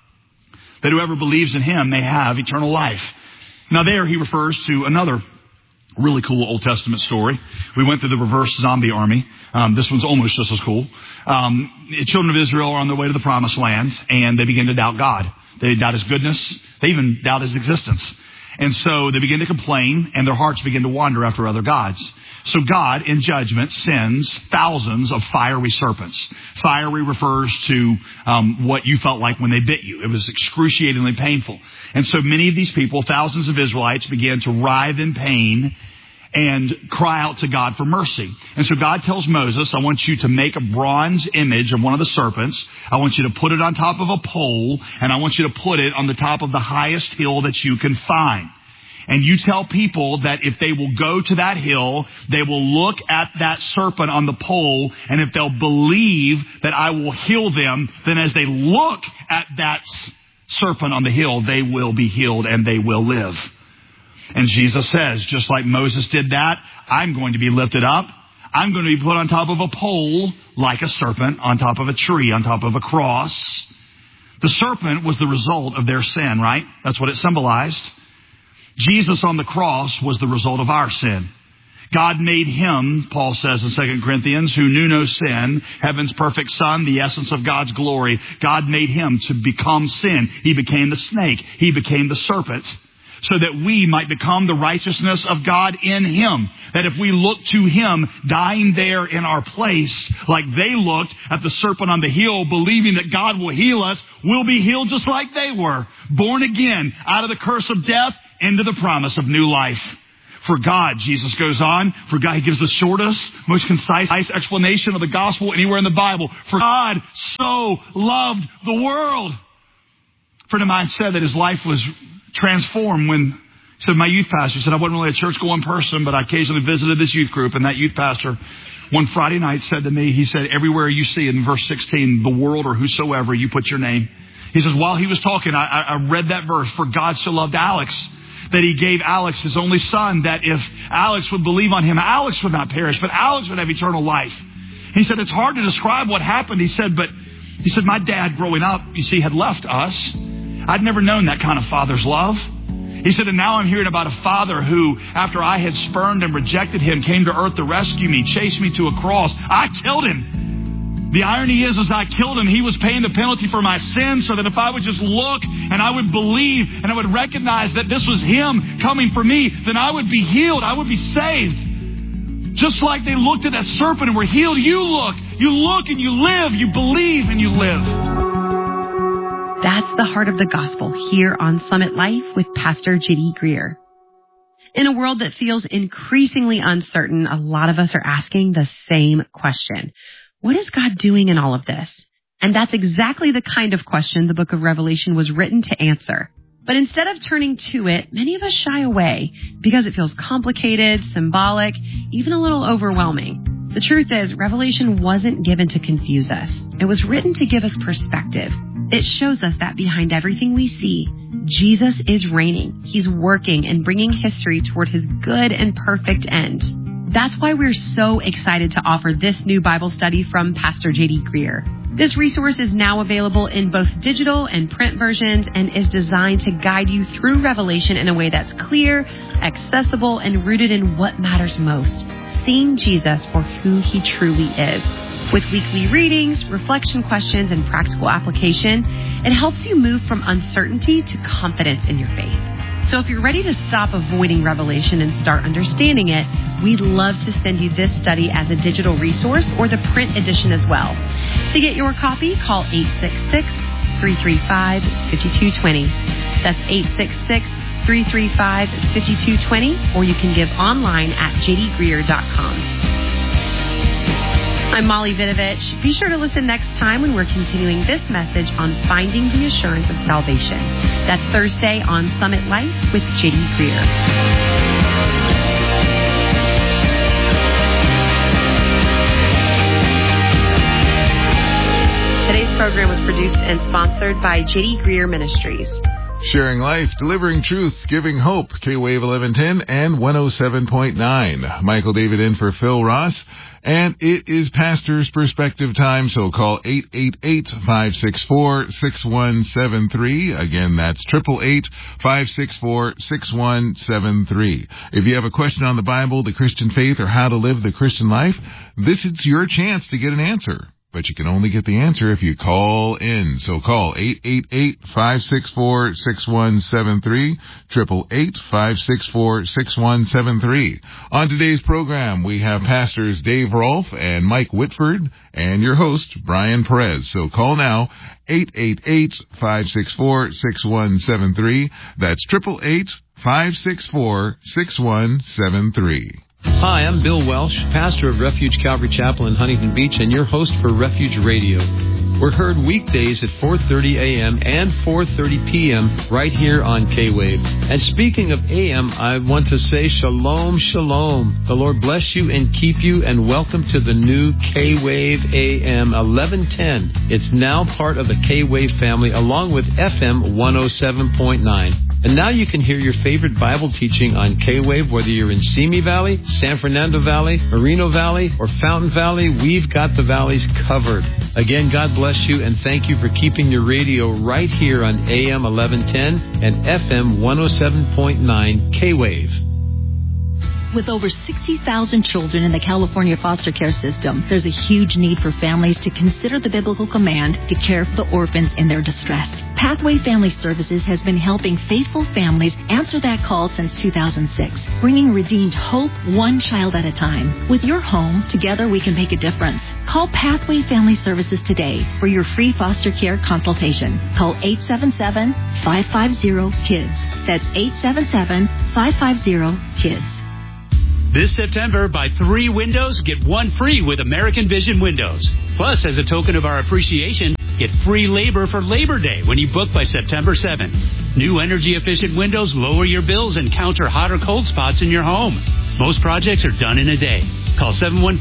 that whoever believes in Him may have eternal life. Now there he refers to another really cool Old Testament story. We went through the reverse zombie army. This one's almost just as cool. The children of Israel are on their way to the promised land, and they begin to doubt God. They doubt His goodness. They even doubt His existence. And so they begin to complain, and their hearts begin to wander after other gods. So God, in judgment, sends thousands of fiery serpents. Fiery refers to what you felt like when they bit you. It was excruciatingly painful. And so many of these people, thousands of Israelites, began to writhe in pain and cry out to God for mercy. And so God tells Moses, I want you to make a bronze image of one of the serpents. I want you to put it on top of a pole, and I want you to put it on the top of the highest hill that you can find. And you tell people that if they will go to that hill, they will look at that serpent on the pole, and if they'll believe that I will heal them, then as they look at that serpent on the hill, they will be healed and they will live. And Jesus says, just like Moses did that, I'm going to be lifted up. I'm going to be put on top of a pole like a serpent, on top of a tree, on top of a cross. The serpent was the result of their sin, right? That's what it symbolized. Jesus on the cross was the result of our sin. God made Him, Paul says in 2 Corinthians, who knew no sin, heaven's perfect Son, the essence of God's glory. God made Him to become sin. He became the snake. He became the serpent, so that we might become the righteousness of God in Him. That if we look to Him dying there in our place, like they looked at the serpent on the hill, believing that God will heal us, we'll be healed just like they were. Born again, out of the curse of death, into the promise of new life. For God, Jesus goes on, for God, he gives the shortest, most concise explanation of the gospel anywhere in the Bible. For God so loved the world. A friend of mine said that his life was transformed when, he said, my youth pastor said, I wasn't really a church-going person, but I occasionally visited this youth group, and that youth pastor one Friday night said to me, he said, everywhere you see in verse 16, the world or whosoever, you put your name. He says, while he was talking, I read that verse, for God so loved Alex, that he gave Alex his only son, that if Alex would believe on him, Alex would not perish, but Alex would have eternal life. He said, it's hard to describe what happened. He said, my dad growing up, you see, had left us. I'd never known that kind of father's love. He said, and now I'm hearing about a father who, after I had spurned and rejected him, came to earth to rescue me, chased me to a cross. I killed him. The irony is, as I killed him, he was paying the penalty for my sin, so that if I would just look and I would believe and I would recognize that this was him coming for me, then I would be healed. I would be saved. Just like they looked at that serpent and were healed, you look and you live, you believe and you live. That's the heart of the gospel here on Summit Life with Pastor J.D. Greer. In a world that feels increasingly uncertain, a lot of us are asking the same question. What is God doing in all of this? And that's exactly the kind of question the book of Revelation was written to answer. But instead of turning to it, many of us shy away because it feels complicated, symbolic, even a little overwhelming. The truth is, Revelation wasn't given to confuse us. It was written to give us perspective. It shows us that behind everything we see, Jesus is reigning. He's working and bringing history toward his good and perfect end. That's why we're so excited to offer this new Bible study from Pastor J.D. Greer. This resource is now available in both digital and print versions and is designed to guide you through Revelation in a way that's clear, accessible, and rooted in what matters most, seeing Jesus for who he truly is. With weekly readings, reflection questions, and practical application, it helps you move from uncertainty to confidence in your faith. So if you're ready to stop avoiding Revelation and start understanding it, we'd love to send you this study as a digital resource or the print edition as well. To get your copy, call 866-335-5220. That's 866-335-5220, or you can give online at jdgreer.com. I'm Molly Vidovich. Be sure to listen next time when we're continuing this message on finding the assurance of salvation. That's Thursday on Summit Life with J.D. Greer. Today's program was produced and sponsored by J.D. Greer Ministries. Sharing life, delivering truth, giving hope. K-Wave 1110 and 107.9. Michael David in for Phil Ross. And it is Pastor's Perspective time, so call 888-564-6173. Again, that's 888-564-6173. If you have a question on the Bible, the Christian faith, or how to live the Christian life, this is your chance to get an answer. But you can only get the answer if you call in. So call 888-564-6173, 888-564-6173. On today's program, we have Pastors Dave Rolfe and Mike Whitford and your host, Brian Perez. So call now, 888-564-6173. That's 888-564-6173. Hi, I'm Bill Welsh, pastor of Refuge Calvary Chapel in Huntington Beach and your host for Refuge Radio. We're heard weekdays at 4:30 a.m. and 4:30 p.m. right here on K-Wave. And speaking of AM, I want to say shalom, shalom. The Lord bless you and keep you, and welcome to the new K-Wave AM 1110. It's now part of the K-Wave family along with FM 107.9. And now you can hear your favorite Bible teaching on K-Wave, whether you're in Simi Valley, San Fernando Valley, Moreno Valley, or Fountain Valley. We've got the valleys covered. Again, God bless you, and thank you for keeping your radio right here on AM 1110 and FM 107.9 K-Wave. With over 60,000 children in the California foster care system, there's a huge need for families to consider the biblical command to care for the orphans in their distress. Pathway Family Services has been helping faithful families answer that call since 2006, bringing redeemed hope one child at a time. With your home, together we can make a difference. Call Pathway Family Services today for your free foster care consultation. Call 877-550-KIDS. That's 877-550-KIDS. This September, buy 3 windows, get 1 free with American Vision Windows. Plus, as a token of our appreciation, get free labor for Labor Day when you book by September 7th. New energy-efficient windows lower your bills and counter hot or cold spots in your home. Most projects are done in a day. Call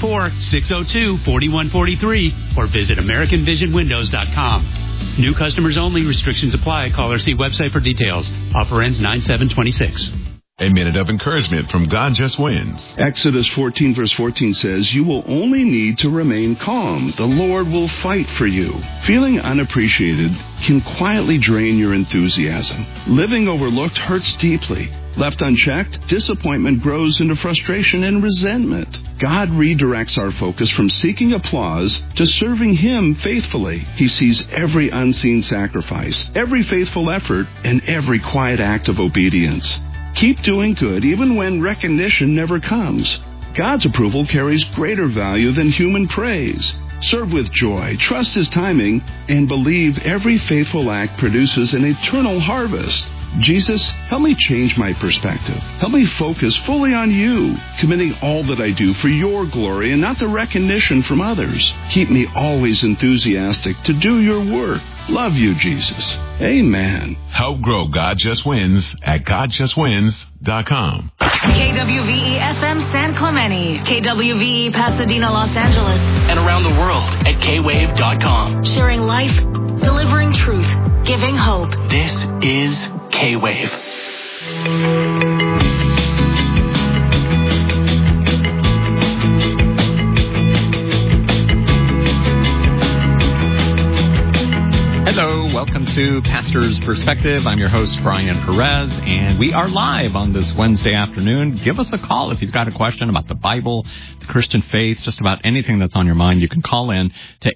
714-602-4143 or visit AmericanVisionWindows.com. New customers only. Restrictions apply. Call or see website for details. Offer ends 9/7/26. A minute of encouragement from God Just Wins. Exodus 14 verse 14 says, "You will only need to remain calm. The Lord will fight for you." Feeling unappreciated can quietly drain your enthusiasm. Living overlooked hurts deeply. Left unchecked, disappointment grows into frustration and resentment. God redirects our focus from seeking applause to serving Him faithfully. He sees every unseen sacrifice, every faithful effort, and every quiet act of obedience. Keep doing good even when recognition never comes. God's approval carries greater value than human praise. Serve with joy, trust His timing, and believe every faithful act produces an eternal harvest. Jesus, help me change my perspective. Help me focus fully on You, committing all that I do for Your glory and not the recognition from others. Keep me always enthusiastic to do Your work. Love You, Jesus. Amen. Help grow God Just Wins at GodJustWins.com. KWVE-FM San Clemente, KWVE Pasadena, Los Angeles, and around the world at kwave.com. Sharing life, delivering truth, giving hope. This is K-Wave. Hello, welcome to Pastor's Perspective. I'm your host, Brian Perez, and we are live on this Wednesday afternoon. Give us a call if you've got a question about the Bible, the Christian faith, just about anything that's on your mind. You can call in to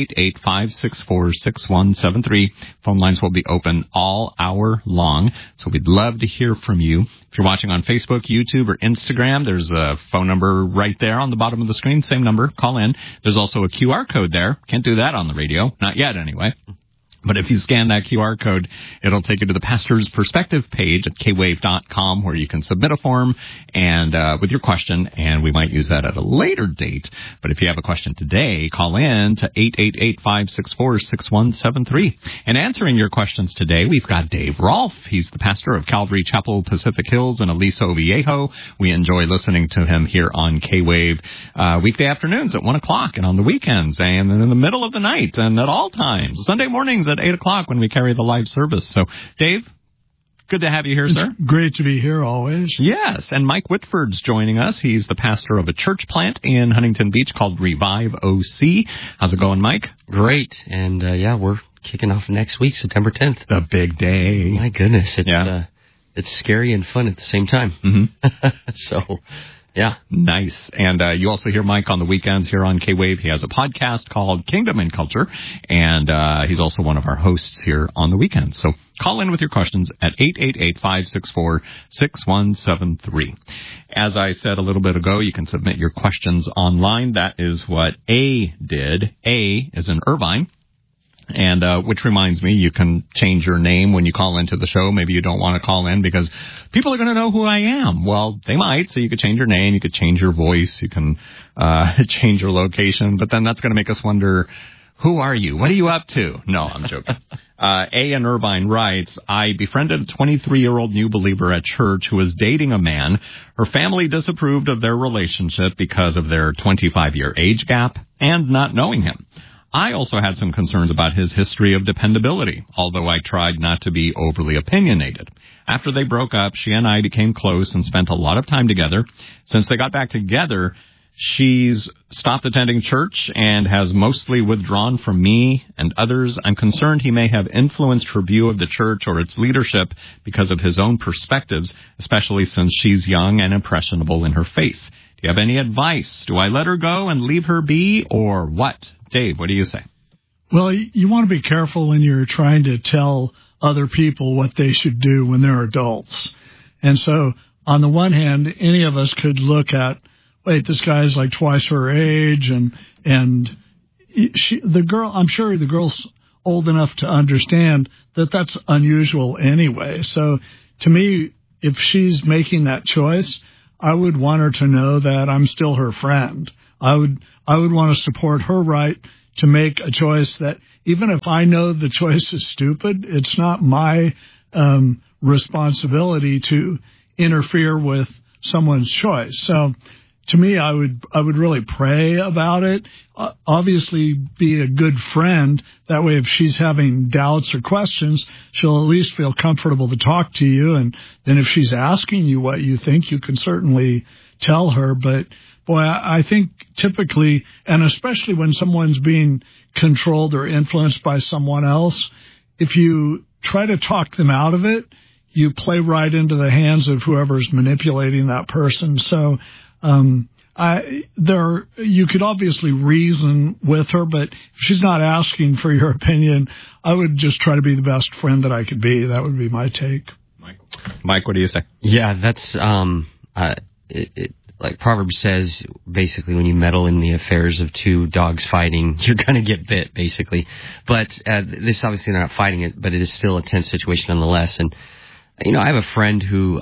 888-564-6173. Phone lines will be open all hour long, so we'd love to hear from you. If you're watching on Facebook, YouTube, or Instagram, there's a phone number right there on the bottom of the screen. Same number. Call in. There's also a QR code there. Can't do that on the radio. Not yet, anyway. But if you scan that QR code, it'll take you to the Pastor's Perspective page at kwave.com where you can submit a form and with your question, and we might use that at a later date. But if you have a question today, call in to 888-564-6173. And answering your questions today, we've got Dave Rolfe. He's the pastor of Calvary Chapel Pacific Hills in Aliso Viejo. We enjoy listening to him here on K-Wave weekday afternoons at 1 o'clock and on the weekends and in the middle of the night and at all times. Sunday mornings at 8 o'clock when we carry the live service. So, Dave, good to have you here, sir. Great to be here always. Yes, and Mike Whitford's joining us. He's the pastor of a church plant in Huntington Beach called Revive OC. How's it going, Mike? Great, and we're kicking off next week, September 10th. The big day. My goodness, it's scary and fun at the same time. Mm-hmm. So... yeah. Nice. And you also hear Mike on the weekends here on K-Wave. He has a podcast called Kingdom and Culture, and he's also one of our hosts here on the weekends. So call in with your questions at 888-564-6173. As I said a little bit ago, you can submit your questions online. That is what A did. A is in Irvine. And which reminds me, you can change your name when you call into the show. Maybe you don't want to call in because people are going to know who I am. Well, they might, so you could change your name, you could change your voice, you can change your location, but then that's going to make us wonder, who are you? What are you up to? No, I'm joking. A in Irvine writes, I befriended a 23-year-old new believer at church who was dating a man. Her family disapproved of their relationship because of their 25-year age gap and not knowing him. I also had some concerns about his history of dependability, although I tried not to be overly opinionated. After they broke up, she and I became close and spent a lot of time together. Since they got back together, she's stopped attending church and has mostly withdrawn from me and others. I'm concerned he may have influenced her view of the church or its leadership because of his own perspectives, especially since she's young and impressionable in her faith. Do you have any advice? Do I let her go and leave her be, or what? Dave, what do you say? Well, you want to be careful when you're trying to tell other people what they should do when they're adults. And so, on the one hand, any of us could look at, wait, this guy's like twice her age, and the girl, I'm sure the girl's old enough to understand that that's unusual anyway. So, to me, if she's making that choice, I would want her to know that I'm still her friend. I would want to support her right to make a choice that, even if I know the choice is stupid, it's not my responsibility to interfere with someone's choice. So to me, I would really pray about it. Obviously, be a good friend. That way, if she's having doubts or questions, she'll at least feel comfortable to talk to you. And then if she's asking you what you think, you can certainly tell her. But boy, I think typically, and especially when someone's being controlled or influenced by someone else, if you try to talk them out of it, you play right into the hands of whoever's manipulating that person. So, you could obviously reason with her, but if she's not asking for your opinion, I would just try to be the best friend that I could be. That would be my take. Mike, what do you say? Yeah, that's, like Proverbs says, basically when you meddle in the affairs of two dogs fighting, you're going to get bit, basically. But, this obviously they're not fighting it, but it is still a tense situation nonetheless. And, I have a friend who,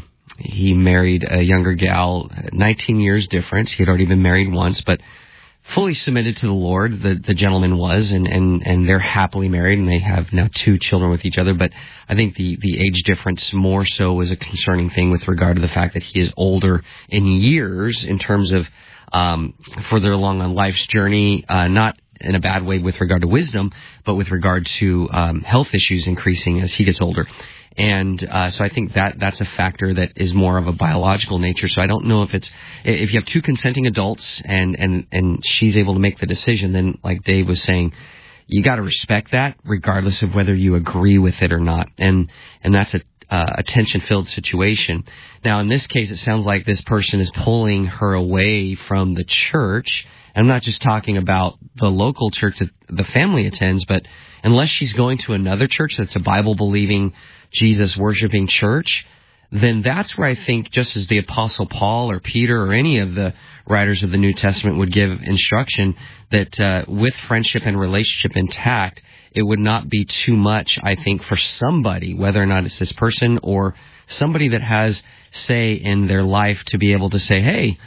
he married a younger gal, 19 years difference. He had already been married once, but fully submitted to the Lord, the gentleman was, and they're happily married, and they have now 2 children with each other. But I think the age difference more so was a concerning thing with regard to the fact that he is older in years in terms of further along on life's journey, not in a bad way with regard to wisdom, but with regard to health issues increasing as he gets older. And so I think that's a factor that is more of a biological nature. So I don't know if you have 2 consenting adults and she's able to make the decision, then like Dave was saying, you got to respect that regardless of whether you agree with it or not. And that's a tension-filled situation. Now, in this case, it sounds like this person is pulling her away from the church. I'm not just talking about the local church that the family attends, but unless she's going to another church that's a Bible-believing, Jesus-worshiping church, then that's where I think, just as the Apostle Paul or Peter or any of the writers of the New Testament would give instruction, that with friendship and relationship intact, it would not be too much, I think, for somebody, whether or not it's this person or somebody that has say in their life, to be able to say, hey,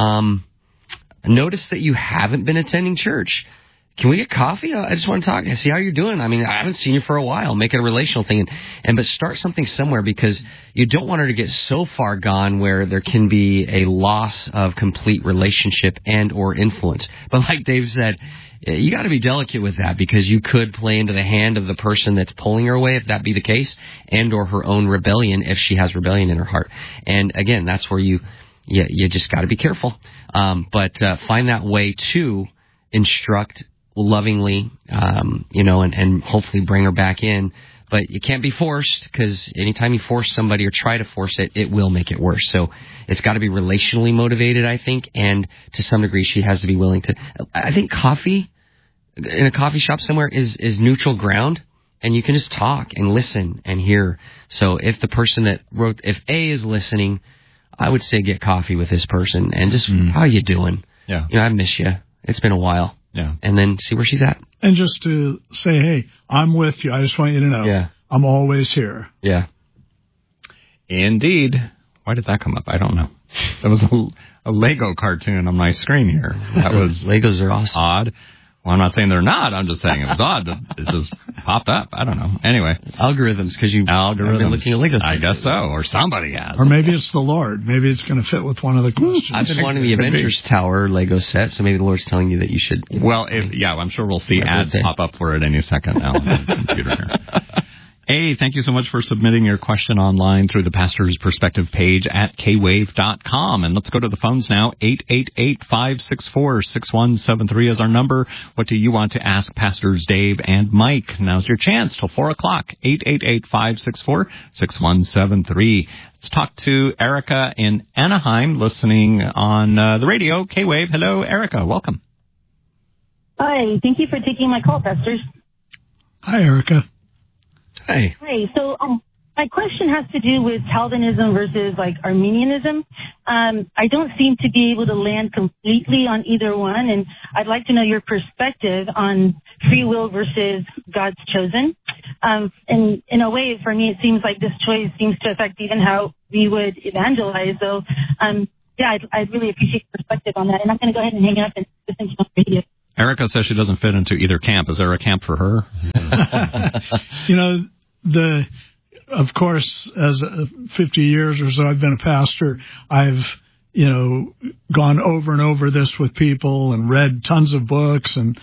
notice that you haven't been attending church. Can we get coffee? I just want to talk. See how you're doing. I mean, I haven't seen you for a while. Make it a relational thing, but start something somewhere, because you don't want her to get so far gone where there can be a loss of complete relationship and or influence. But like Dave said, you got to be delicate with that, because you could play into the hand of the person that's pulling her away, if that be the case, and or her own rebellion, if she has rebellion in her heart. And again, that's where you just got to be careful. But find that way to instruct lovingly, and hopefully bring her back in. But you can't be forced, because anytime you force somebody or try to force it, it will make it worse. So it's got to be relationally motivated, I think, and to some degree she has to be willing to. I think coffee in a coffee shop somewhere is neutral ground, and you can just talk and listen and hear. So if the person that wrote, if A is listening, I would say get coffee with this person and just, how you doing? Yeah. I miss you. It's been a while. Yeah. And then see where she's at. And just to say, hey, I'm with you. I just want you to know, I'm always here. Yeah. Indeed. Why did that come up? I don't know. There was a Lego cartoon on my screen here. That was Legos are awesome. Odd. Well, I'm not saying they're not. I'm just saying it was odd. It just popped up. I don't know. Anyway. Algorithms, because you've been looking at Legos. I guess so. Or somebody has. Or maybe it's the Lord. Maybe it's going to fit with one of the questions. I've been wanting the Avengers Tower Lego set, so maybe the Lord's telling you that you should. Well, I'm sure we'll see ads pop up for it any second now on the computer here. Hey, thank you so much for submitting your question online through the Pastor's Perspective page at kwave.com. And let's go to the phones now. 888-564-6173 is our number. What do you want to ask Pastors Dave and Mike? Now's your chance till 4 o'clock. 888-564-6173. Let's talk to Erica in Anaheim, listening on the radio, K-Wave. Hello, Erica. Welcome. Hi. Thank you for taking my call, Pastors. Hi, Erica. Hey. Hi. So my question has to do with Calvinism versus Arminianism. I don't seem to be able to land completely on either one, and I'd like to know your perspective on free will versus God's chosen. In a way, for me, it seems like this choice seems to affect even how we would evangelize. So, I'd really appreciate your perspective on that. And I'm going to go ahead and hang up and listen to the radio. Erica says she doesn't fit into either camp. Is there a camp for her? Of course, as 50 years or so I've been a pastor, I've, gone over and over this with people and read tons of books. And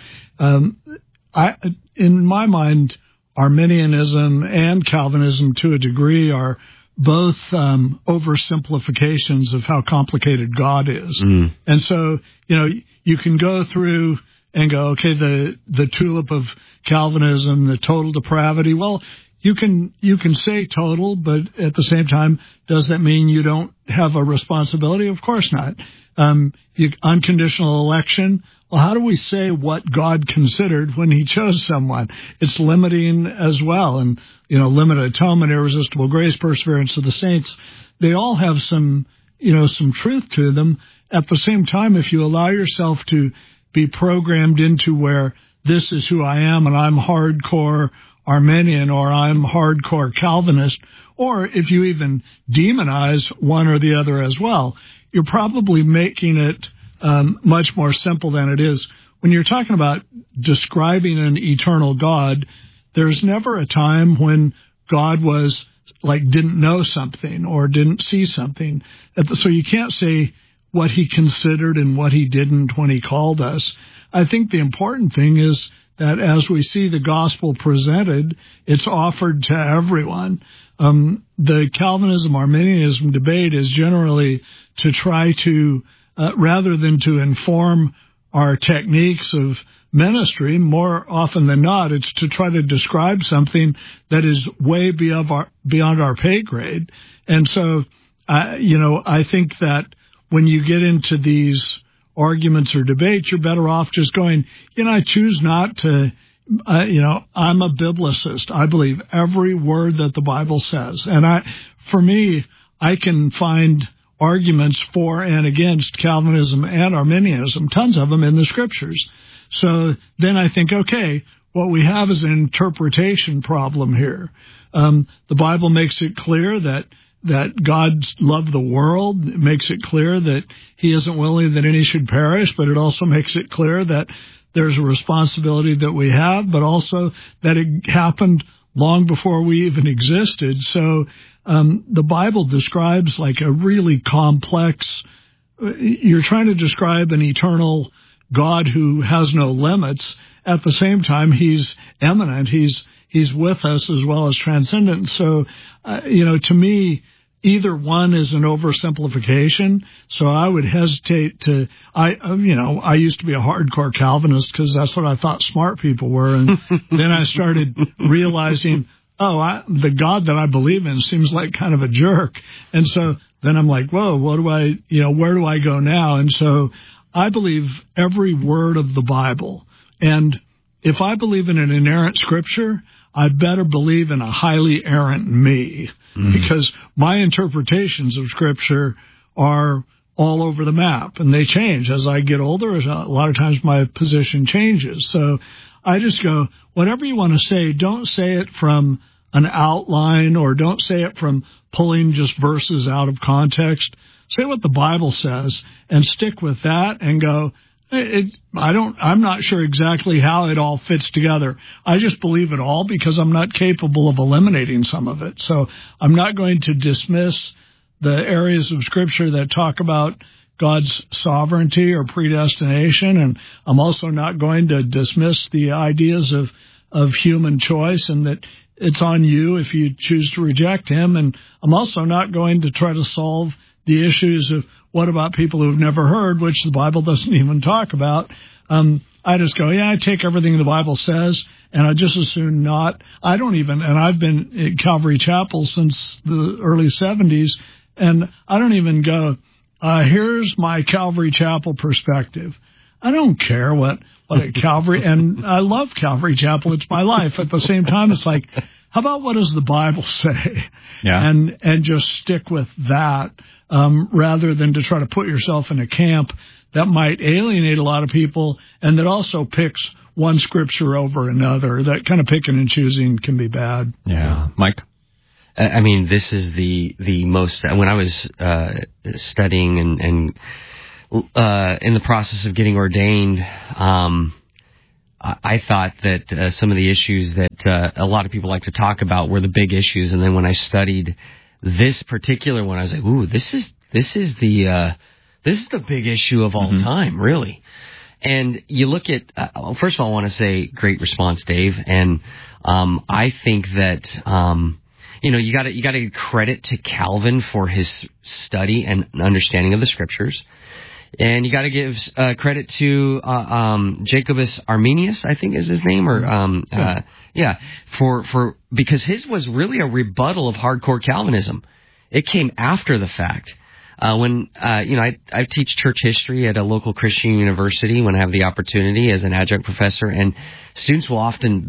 in my mind, Arminianism and Calvinism to a degree are both oversimplifications of how complicated God is. Mm. And so, you can go through and go, okay, the tulip of Calvinism, the total depravity. Well, you can say total, but at the same time, does that mean you don't have a responsibility? Of course not. Unconditional election. Well, how do we say what God considered when he chose someone? It's limiting as well. And, limited atonement, irresistible grace, perseverance of the saints, they all have some truth to them. At the same time, if you allow yourself to be programmed into where this is who I am and I'm hardcore Arminian or I'm hardcore Calvinist, or if you even demonize one or the other as well, you're probably making it much more simple than it is. When you're talking about describing an eternal God, there's never a time when God was didn't know something or didn't see something. So you can't say what he considered and what he didn't when he called us. I think the important thing is that as we see the gospel presented, it's offered to everyone. The Calvinism-Arminianism debate is generally to try to, rather than to inform our techniques of ministry, more often than not, it's to try to describe something that is way beyond our pay grade. And so, I think that when you get into these arguments or debates, you're better off just going, I choose not to, I'm a biblicist. I believe every word that the Bible says. And for me, I can find arguments for and against Calvinism and Arminianism, tons of them in the scriptures. So then I think, okay, what we have is an interpretation problem here. The Bible makes it clear that God loved the world. It makes it clear that he isn't willing that any should perish, but it also makes it clear that there's a responsibility that we have, but also that it happened long before we even existed. So the Bible describes a really complex, you're trying to describe an eternal God who has no limits. At the same time, he's immanent. He's with us as well as transcendent. So, to me, either one is an oversimplification. So I would hesitate to, I used to be a hardcore Calvinist because that's what I thought smart people were. And then I started realizing, the God that I believe in seems like kind of a jerk. And so then I'm like, whoa, where do I go now? And so I believe every word of the Bible. And if I believe in an inerrant scripture, I better believe in a highly errant me, because my interpretations of Scripture are all over the map, and they change as I get older. A lot of times my position changes. So I just go, whatever you want to say, don't say it from an outline or don't say it from pulling just verses out of context. Say what the Bible says and stick with that and go, I'm not sure exactly how it all fits together. I just believe it all because I'm not capable of eliminating some of it. So I'm not going to dismiss the areas of Scripture that talk about God's sovereignty or predestination, and I'm also not going to dismiss the ideas of human choice and that it's on you if you choose to reject him. And I'm also not going to try to solve the issues of what about people who've never heard, which the Bible doesn't even talk about. I just go, I take everything the Bible says, and I just as soon not. And I've been at Calvary Chapel since the early 70s, and I don't even go, here's my Calvary Chapel perspective. I don't care what at Calvary, and I love Calvary Chapel. It's my life. At the same time, it's like, how about what does the Bible say? Yeah. And just stick with that, rather than to try to put yourself in a camp that might alienate a lot of people and that also picks one scripture over another. That kind of picking and choosing can be bad. Yeah. Mike? I mean, this is the most, when I was studying and in the process of getting ordained, I thought that some of the issues that a lot of people like to talk about were the big issues. And then when I studied this particular one, I was like, ooh, this is the big issue of all time, really. And you look at, first of all, I want to say great response, Dave. And I think that, you got to give credit to Calvin for his study and understanding of the scriptures. And you got to give credit to Jacobus Arminius, I think is his name, or for because his was really a rebuttal of hardcore Calvinism. It came after the fact. I teach church history at a local Christian university when I have the opportunity as an adjunct professor, and students will often